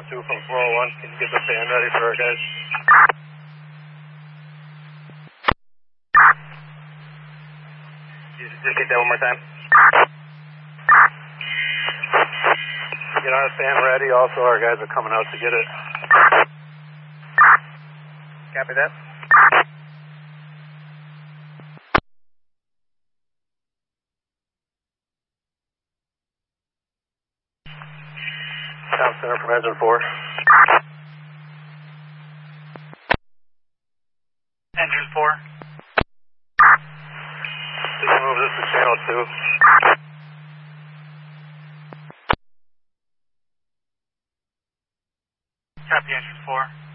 channel 2 from 401. Can you get the fan ready for our guys? Just get that one more time. Get our fan ready. Also, our guys are coming out to get it. Copy that. Sound center from engine 4. Engine 4. Please move this to channel 2. Copy, engine 4.